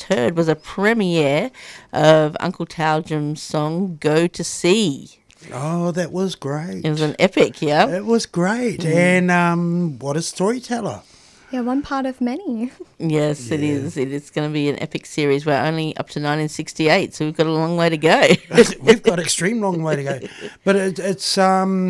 heard was a premiere of Uncle Taljum's song "Go to Sea." Oh, that was great. It was an epic, yeah. It was great. And what a storyteller. Yeah, one part of many. Yes, it is. It is going to be an epic series. We're only up to 1968, so we've got a long way to go. We've got extreme long way to go. But it's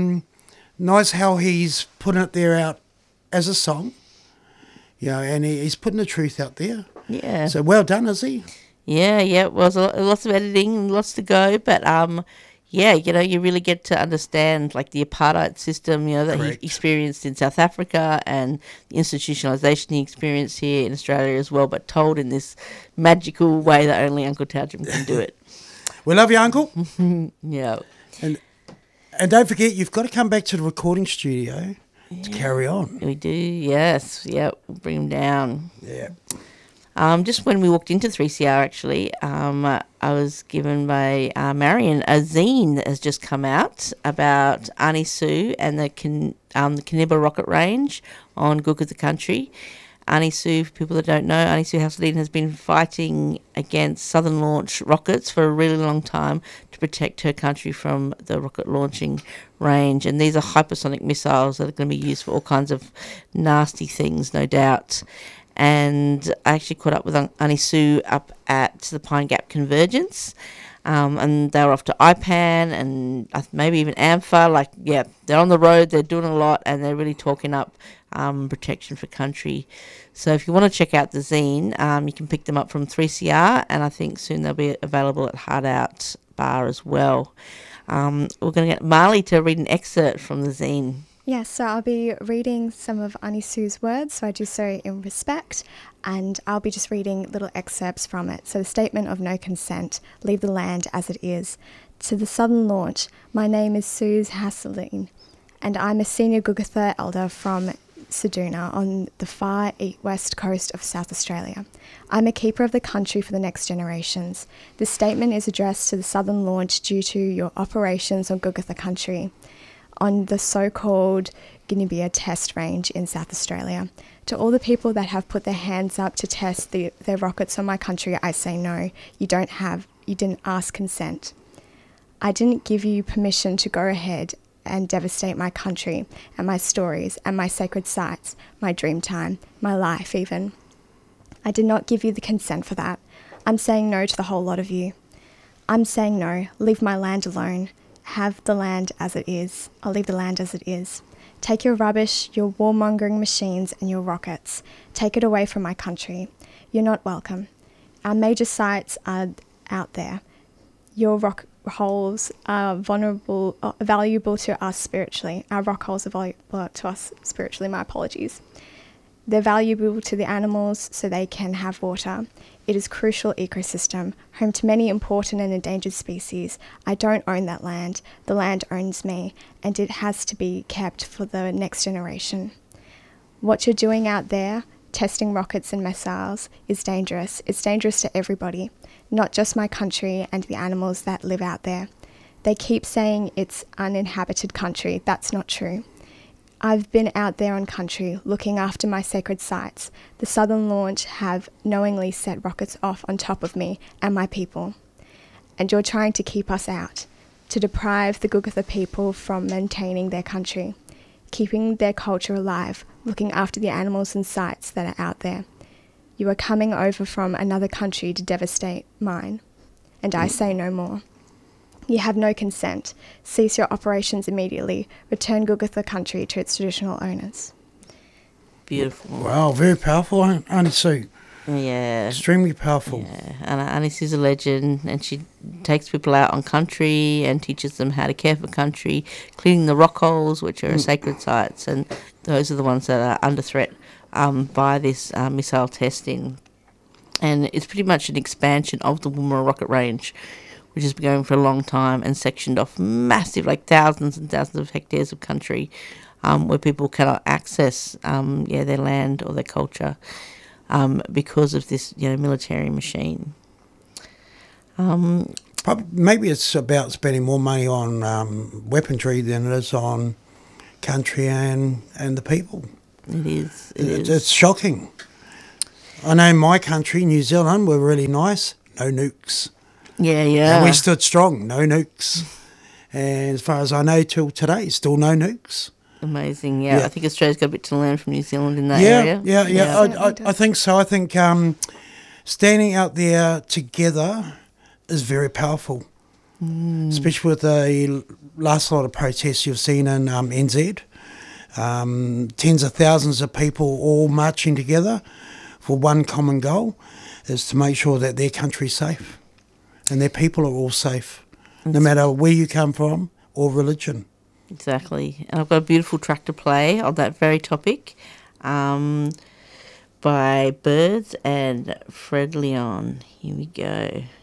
nice how he's putting it there out as a song. You know, and he's putting the truth out there. Yeah. So well done, is he? Yeah. Well, lots of editing, lots to go, but yeah, you know, you really get to understand like the apartheid system, you know, that Correct. he experienced in South Africa and the institutionalisation he experienced here in Australia as well, but told in this magical way that only Uncle Taljum can do it. We love you, Uncle. Yeah. And don't forget, you've got to come back to the recording studio to carry on. We do, yes. Yeah, we'll bring him down. Yeah. Just when we walked into 3CR, actually, I was given by Marion a zine that has just come out about Ani Sue and the Kaniba Rocket Range on Gugutha Country. Ani Sue, for people that don't know, Ani Sue Hasledine has been fighting against Southern Launch rockets for a really long time to protect her country from the rocket launching range. And these are hypersonic missiles that are going to be used for all kinds of nasty things, no doubt. And I actually caught up with Ani Sue up at the Pine Gap Convergence, and they were off to IPAN and maybe even AMFA. Like, yeah, they're on the road, they're doing a lot, and they're really talking up protection for country. So if you want to check out the zine, you can pick them up from 3CR, and I think soon they'll be available at Hard Out Bar as well. We're going to get Marley to read an excerpt from the zine. Yes, so I'll be reading some of Ani Sue's words, so I do so in respect, and I'll be just reading little excerpts from it. So the statement of no consent, leave the land as it is. To the Southern Launch, my name is Suze Hasseline, and I'm a senior Gugutha elder from Seduna on the far west coast of South Australia. I'm a keeper of the country for the next generations. This statement is addressed to the Southern Launch due to your operations on Gugutha Country, on the so-called Guinea test range in South Australia. To all the people that have put their hands up to test their rockets on my country, I say no, you didn't ask consent. I didn't give you permission to go ahead and devastate my country and my stories and my sacred sites, my dream time, my life even. I did not give you the consent for that. I'm saying no to the whole lot of you. I'm saying no, leave my land alone. Have the land as it is. I'll leave the land as it is. Take your rubbish, your warmongering machines and your rockets. Take it away from my country. You're not welcome. Our major sites are out there. Your rock holes are valuable to us spiritually. Our rock holes are valuable to us spiritually, my apologies. They're valuable to the animals so they can have water. It is crucial ecosystem, home to many important and endangered species. I don't own that land. The land owns me, and it has to be kept for the next generation. What you're doing out there, testing rockets and missiles, is dangerous. It's dangerous to everybody, not just my country and the animals that live out there. They keep saying it's uninhabited country. That's not true. I've been out there on country, looking after my sacred sites. The Southern Launch have knowingly set rockets off on top of me and my people. And you're trying to keep us out, to deprive the Gugutha people from maintaining their country, keeping their culture alive, looking after the animals and sites that are out there. You are coming over from another country to devastate mine, and I say no more. You have no consent. Cease your operations immediately. Return Gugutha Country to its traditional owners. Beautiful. Wow, very powerful, Ani Sue. Yeah. Extremely powerful. Yeah. And Ani Sue's a legend, and she takes people out on country and teaches them how to care for country, cleaning the rock holes, which are sacred sites, and those are the ones that are under threat by this missile testing. And it's pretty much an expansion of the Woomera Rocket Range, which has been going for a long time and sectioned off massive, like thousands and thousands of hectares of country where people cannot access their land or their culture because of this military machine. Maybe it's about spending more money on weaponry than it is on country and the people. It is. It's shocking. I know in my country, New Zealand, we're really nice. No nukes. Yeah, And we stood strong. No nukes. And as far as I know, till today, still no nukes. Amazing, yeah. Yeah. I think Australia's got a bit to learn from New Zealand in that Yeah, area. yeah. Certainly I think so. I think standing out there together is very powerful, especially with the last lot of protests you've seen in NZ. Tens of thousands of people all marching together for one common goal, is to make sure that their country's safe and their people are all safe, no matter where you come from or religion. Exactly. And I've got a beautiful track to play on that very topic by Birds and Fred Leon. Here we go.